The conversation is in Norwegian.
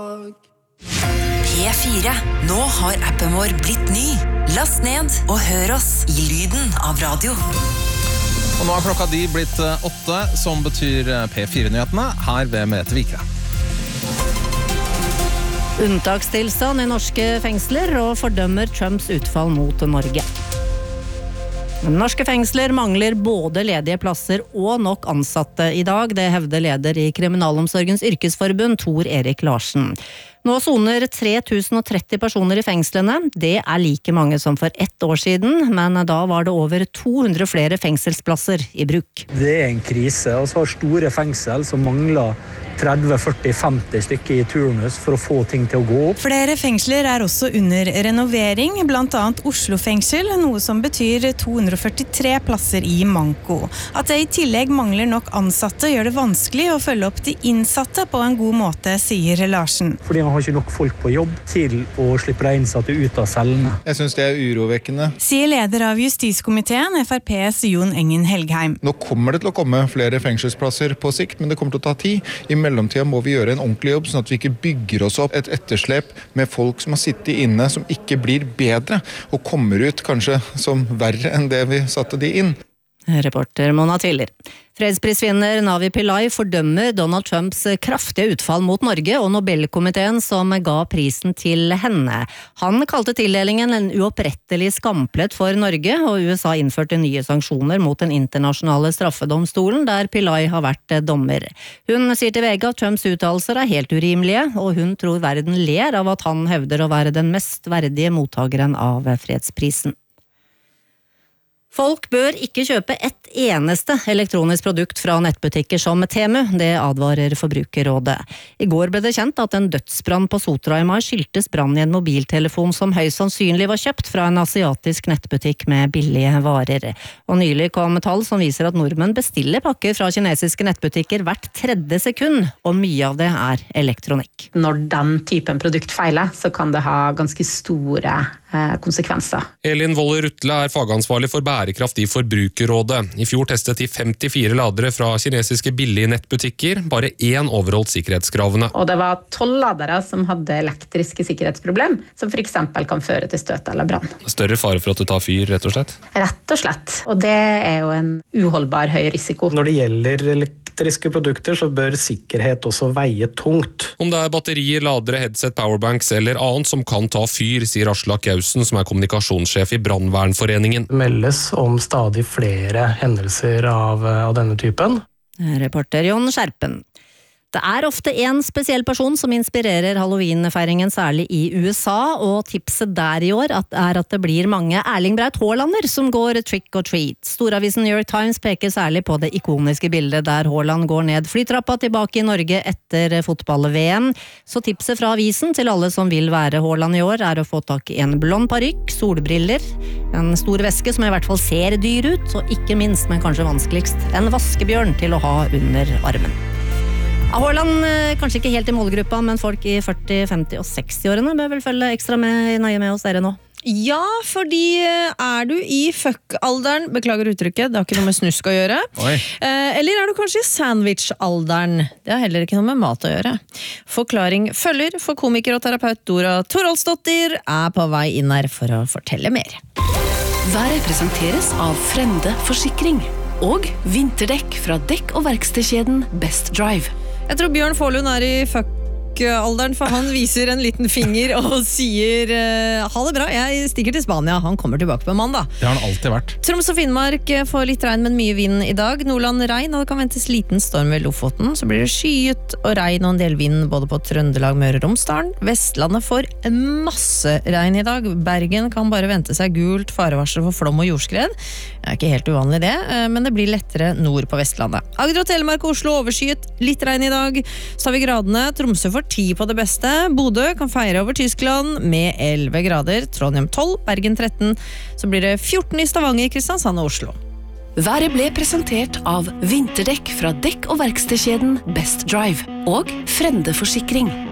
P4. Nå har appen vår blitt ny. Last ned og hør oss i lyden av radio. Og nå har klokka di blitt 8, som betyr P4-nyhetene, her ved Merete Vikre. Unntakstilstand i norske fengsler og fordømmer Trumps utfall mot Norge. Norske fengsler mangler både ledige plasser og nok ansatte i dag, det hevder leder i Kriminalomsorgens yrkesforbund, Tor Erik Larsen. Nå soner 3030 personer i fengslene. Det er like mange som for 1 år siden, men da var det over 200 flere fengselsplasser i bruk. Det er en krise, og så har store fengsel som mangler 30, 40, 50 stykker i turnus for å få ting til å gå opp. Flere fengsler er også under renovering, blant annet Oslo fengsel, noe som betyr 243 plasser i manko. At det i tillegg mangler nok ansatte gjør det vanskelig å følge opp de innsatte på en god måte, sier Larsen. Fordi man har ikke nok folk på jobb til å slippe de innsatte ut av cellene. Jeg synes det er urovekkende. Sier leder av Justiskomiteen, FrPs Jon Engen Helgheim. Nå kommer det til å komme flere fengselsplasser på sikt, men det kommer til å ta tid. I mellomtiden må vi gjøre en ordentlig jobb, sånn at vi ikke bygger oss opp et etterslep med folk som har sittet inne, som ikke blir bedre, og kommer ut kanskje som verre enn det vi satte de inn. Reporter Mona Tiller. Fredsprisvinner Navi Pillay fordømmer Donald Trumps kraftige utfall mot Norge og Nobelkomiteen som ga prisen til henne. Han kalte tildelingen en uopprettelig skamplett for Norge, og USA innførte nye sanksjoner mot den internasjonale straffedomstolen, der Pillay har vært dommer. Hun sier til VG at Trumps uttalelser er helt urimelige, og hun tror verden ler av at han hevder å være den mest verdige mottageren av fredsprisen. Folk bør ikke kjøpe et eneste elektronisk produkt fra nettbutikker som Temu, det advarer Forbrukerrådet. I går ble det kjent at en dødsbrann på Sotra i mai skyldtes brann i en mobiltelefon som høyst sannsynlig var kjøpt fra en asiatisk nettbutikk med billige varer. Og nylig kom tall som viser at nordmenn bestiller pakker fra kinesiske nettbutikker hvert 3. sekund, og mye av det er elektronikk. Når den typen produkt feiler, så kan det ha ganske store konsekvenser. Elin Wolle Rutle er fagansvarlig for bærekraft i Forbrukerrådet. I fjor testet de 54 ladere fra kinesiske billige nettbutikker. Bare 1 overholdt sikkerhetskravene. Og det var 12 ladere som hadde elektriske sikkerhetsproblem, som for eksempel kan føre til støt eller brann. Større fare for at det tar fyr, rett og slett? Rett og slett. Og det er jo en uholdbar høy risiko. Når det gjelder elektriske produkter, så bør sikkerhet også veie tungt. Om det er batterier, ladere, headset, powerbanks eller annet som kan ta fyr, sier Aslak Gausen, som er kommunikasjonssjef i Brandvernforeningen. Det meldes om stadig flere hendelser av denne typen. Reporter Jon Skjerpen. Det er ofte en spesiell person som inspirerer Halloween-feiringen, særlig i USA, og tipset der i år er at det blir mange Erling Braut Haalander som går trick or treat. Storavisen New York Times peker særlig på det ikoniske bildet der Haaland går ned flytrappa tilbake i Norge etter fotball-VM. Så tipset fra avisen til alle som vil være Haaland i år er å få tak i en blond parykk, solbriller, en stor veske som i hvert fall ser dyr ut, og ikke minst, men kanskje vanskeligst, en vaskebjørn til å ha under armen. Haaland kanskje ikke helt i målgruppa, men folk i 40-, 50- og 60-årene bør vel følge ekstra nøye med hos dere nå. Ja, fordi er du i fuck-alderen, beklager uttrykket, det har ikke noe med snusk å gjøre, eller er du kanskje i sandwich-alderen, det har heller ikke noe med mat å gjøre. Forklaring følger, for komiker og terapeut Dora Toroldsdottir er på vei inn her for å fortelle mer. Været presenteres av Frende Forsikring og vinterdekk fra dekk- og verkstedkjeden Best Drive. Jeg tror Bjørn Forlund er i fuck-alderen, for han viser en liten finger og sier ha det bra, jeg stikker til Spania, han kommer tilbake på mandag. Det har han alltid vært. Troms og Finnmark får litt regn, men mye vind i dag. Nordland regn, og det kan ventes liten storm ved Lofoten. Så blir det skyet og regn og en del vind både på Trøndelag, Møre og Romsdalen. Vestlandet får masse regn i dag. Bergen kan bare vente seg gult farevarsel for flom og jordskred. Det er ikke helt uvanlig det, men det blir lettere nord på Vestlandet. Agder og Telemark og Oslo overskyet, litt regn i dag. Så har vi gradene. Tromsø får 10 på det beste. Bodø kan feire over Tyskland med 11 grader. Trondheim 12, Bergen 13. Så blir det 14 i Stavanger, Kristiansand og Oslo. Været ble presentert av vinterdekk fra dekk- og verkstedkjeden Best Drive og Frende Forsikring.